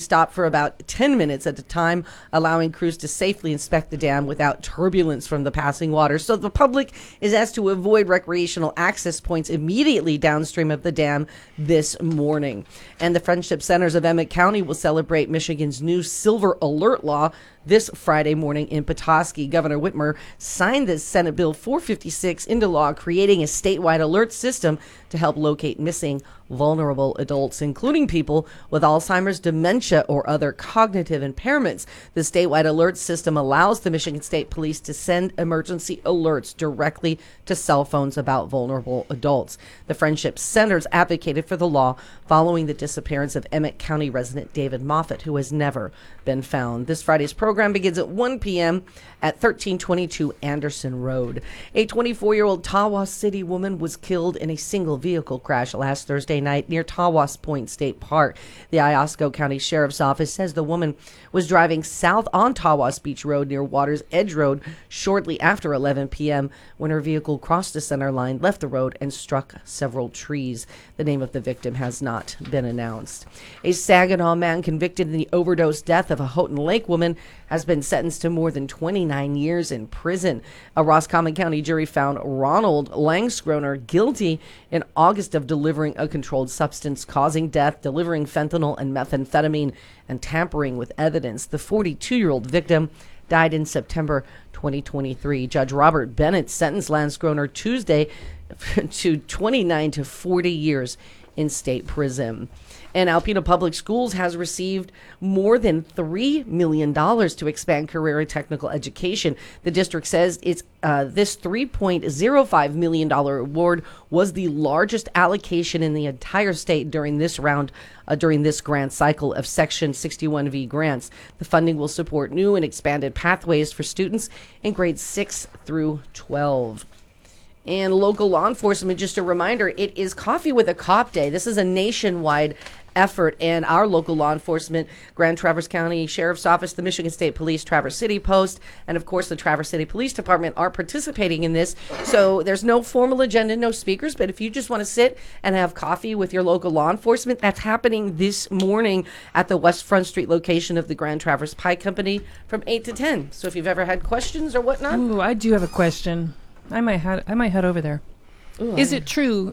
stopped for about 10 minutes at a time, allowing crews to safely inspect the dam without turbulence from the passing water. So the public is asked to avoid recreational access points immediately downstream of the dam this morning. And the Friendship Centers of Emmett County will celebrate Michigan's new Silver Alert law this Friday morning in Petoskey. Governor Whitmer signed the Senate Bill 456 into law, creating a statewide alert system to help locate missing vulnerable adults, including people with Alzheimer's, dementia, or other cognitive impairments. The statewide alert system allows the Michigan State Police to send emergency alerts directly to cell phones about vulnerable adults. The Friendship Centers advocated for the law following the disappearance of Emmett County resident David Moffett, who has never been found. This Friday's program begins at 1 p.m. at 1322 Anderson Road. A 24-year-old Tawas City woman was killed in a single vehicle crash last Thursday night near Tawas Point State Park. The Iosco County Sheriff's Office says the woman was driving south on Tawas Beach Road near Waters Edge Road shortly after 11 p.m. when her vehicle crossed the center line, left the road, and struck several trees. The name of the victim has not been announced. A Saginaw man convicted in the overdose death of a Houghton Lake woman has been sentenced to more than 29 years in prison. A Roscommon County jury found Ronald Langskroner guilty in August of delivering a controlled substance causing death, delivering fentanyl and methamphetamine, and tampering with evidence. The 42-year-old victim died in September 2023. Judge Robert Bennett sentenced Langskroner Tuesday to 29 to 40 years in state prison. And Alpena Public Schools has received more than $3 million to expand career and technical education. The district says it's this $3.05 million award was the largest allocation in the entire state during this round, during this grant cycle of Section 61V grants. The funding will support new and expanded pathways for students in grades 6 through 12. And local law enforcement, just a reminder, it is Coffee with a Cop Day. This is a nationwide effort, and our local law enforcement, Grand Traverse County Sheriff's Office, the Michigan State Police, Traverse City Post, and of course the Traverse City Police Department are participating in this. So there's no formal agenda, no speakers, but if you just want to sit and have coffee with your local law enforcement, that's happening this morning at the West Front Street location of the Grand Traverse Pie Company from 8 to 10. So if you've ever had questions or whatnot. Ooh, I do have a question. I might head over there. Ooh, is it true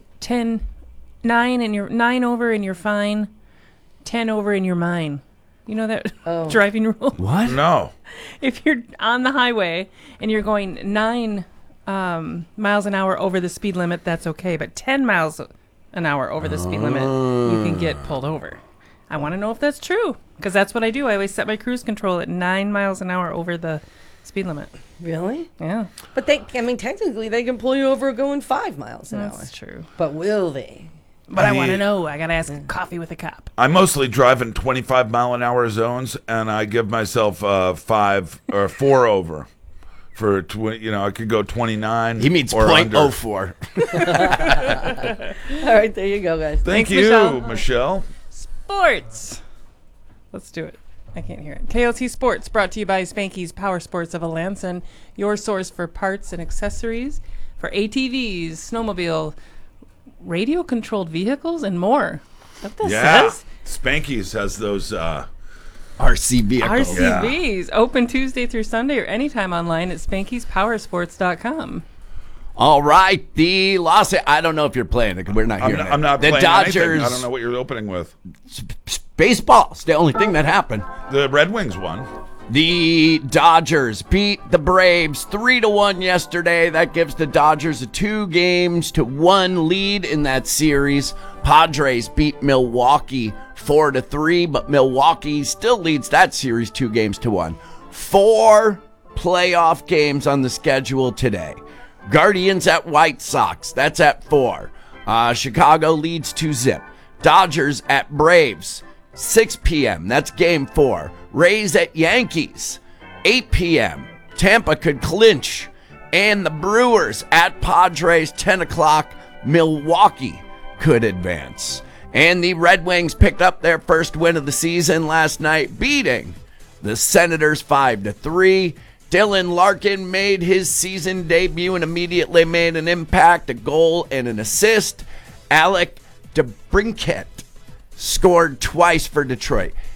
9 and you're 9 over and you're fine, 10 over and you're mine? You know that driving rule? What? No. If you're on the highway and you're going 9 miles an hour over the speed limit, that's okay. But 10 miles an hour over the speed limit, you can get pulled over. I want to know if that's true, because that's what I do. I always set my cruise control at 9 miles an hour over the speed limit. Really? Yeah. But technically they can pull you over going 5 miles an hour. That's true. But will they? But I want to know. I got to ask Coffee with a Cop. I mostly drive in 25 mile an hour zones, and I give myself 5 or 4 over. For I could go 29. He means or 0.04. All right, there you go, guys. Thanks, Michelle. Michelle. Sports. Let's do it. I can't hear it. KLT Sports, brought to you by Spanky's Power Sports of Alanson, your source for parts and accessories for ATVs, snowmobile, radio-controlled vehicles, and more. Is that what that says? Spanky's has those RC vehicles. RCVs. Open Tuesday through Sunday or anytime online at Spanky'sPowersports.com. All right, I don't know if you're playing it. We're not hearing it. I'm not the playing Dodgers. Anything. I don't know what you're opening with. Baseball. It's the only thing that happened. The Red Wings won. The Dodgers beat the Braves 3-1 yesterday. That gives the Dodgers a 2-1 lead in that series. Padres beat Milwaukee 4-3, but Milwaukee still leads that series 2-1. 4 playoff games on the schedule today. Guardians at White Sox. That's at 4. Chicago leads 2-0. Dodgers at Braves. 6 p.m. That's game 4. Rays at Yankees. 8 p.m. Tampa could clinch. And the Brewers at Padres. 10 o'clock. Milwaukee could advance. And the Red Wings picked up their first win of the season last night, beating the Senators 5-3. Dylan Larkin made his season debut and immediately made an impact, a goal and an assist. Alec DeBrincat scored twice for Detroit.